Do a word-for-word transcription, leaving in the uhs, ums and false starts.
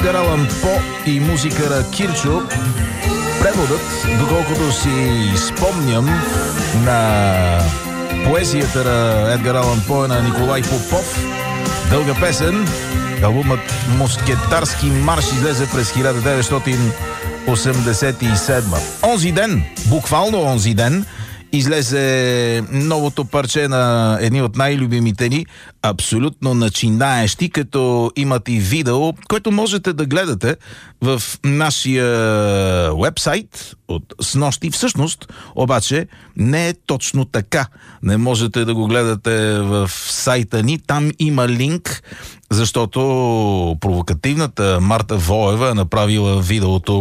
Едгар Алан По и музикара Кирчо. Преводът, доколкото си спомням, на поезията на Едгар Алан По е на Николай Попов. Дълга песен. Албумът "Москетарски марш" излезе през хиляда деветстотин осемдесет и седма. Онзи ден, буквално онзи ден, излезе новото парче на едни от най-любимите ни, абсолютно начинаещи, като имат и видео, което можете да гледате в нашия уебсайт от снощи. Всъщност, обаче, не е точно така. Не можете да го гледате в сайта ни. Там има линк, защото провокативната Марта Воева е направила видеото